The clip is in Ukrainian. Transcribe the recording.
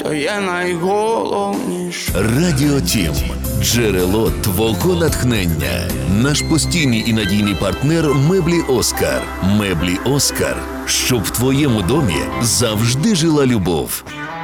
то є найголовніше. Радіо Тім – джерело твого натхнення. Наш постійний і надійний партнер Меблі Оскар. Меблі Оскар. Щоб в твоєму домі завжди жила любов.